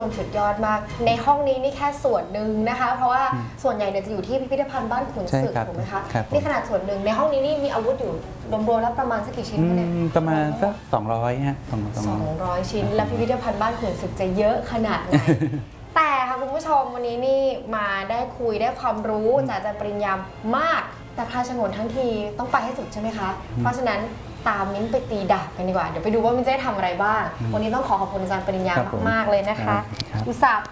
สุดยอดมากในห้องนี้นี่แค่ส่วนหนึ่งนะคะเพราะว่าส่วนใหญ่เนี่ยจะอยู่ที่พิพิธภัณฑ์บ้านขุนศึกถูกไหมคะนี่ขนาดส่วนหนึ่งในห้องนี้นี่มีอาวุธอยู่รวมๆแล้วประมาณสักกี่ชิ้นคะเนี่ยประมาณสัก200ฮะ 200 ชิ้นแล้วพิพิธภัณฑ์บ้านขุนศึกจะเยอะขนาดไหนแต่ค่ะคุณผู้ชมวันนี้นี่มาได้คุยได้ความรู้จากอาจารย์ปริญญามากแต่พระฉงนทั้งทีต้องไปให้สุดใช่ไหมคะเพราะฉะนั้นตามมิ้นไปตีดาบกันดีกว่าเดี๋ยวไปดูว่ามิ้นจะได้ทำอะไรบ้างวันนี้ต้องขอบคุณอาจารย์ปริญญามากๆเลยนะคะอุตส่าห์